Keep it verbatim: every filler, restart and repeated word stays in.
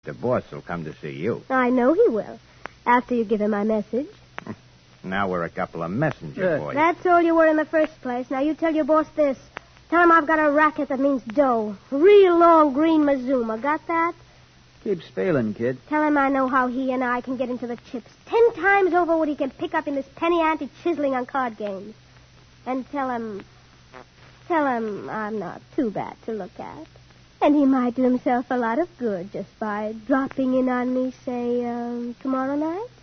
The boss will come to see you. I know he will. After you give him my message. Now we're a couple of messenger Yeah. boys. That's all you were in the first place. Now you tell your boss this. Tell him I've got a racket that means dough. Real long green Mazuma. Got that? Keep spailing, kid. Tell him I know how he and I can get into the chips. Ten times over what he can pick up in this penny ante chiseling on card games. And tell him... Tell him I'm not too bad to look at. And he might do himself a lot of good just by dropping in on me, say, um, tomorrow night.